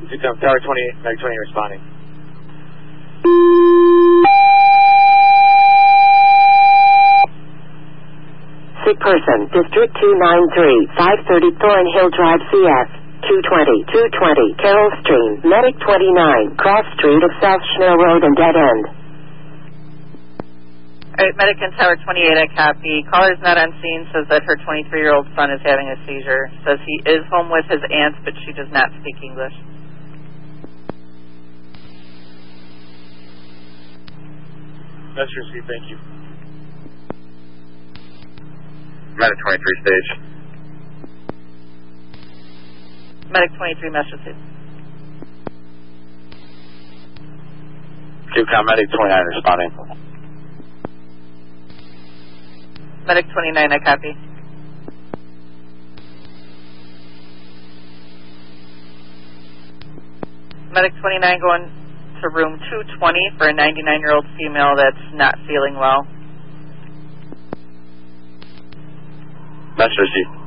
Tower 28, Medic 28 responding. Sick person, District 293, 530 Thornhill Drive, CS. 220, Carroll Stream, Medic 29, Cross Street of South Schnell Road and Dead End. Alright, Medic in Tower 28, I copy. Caller's not on scene, says that her 23-year-old son is having a seizure. Says he is home with his aunt, but she does not speak English. That's received, thank you. Medic 23 stage. Medic 23, message received. QCOM Medic 29 responding. Medic 29, I copy. Medic 29 going to room 220 for a 99-year-old female that's not feeling well. Message received.